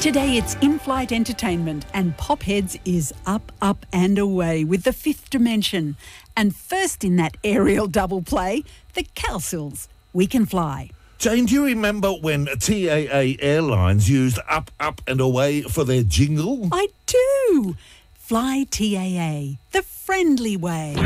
Today it's in-flight entertainment and Popheads is up, up and away with the fifth dimension. And first in that aerial double play, the Calcils, We Can Fly. Jane, do you remember when TAA Airlines used Up, Up and Away for their jingle? I do. Fly TAA, the friendly way.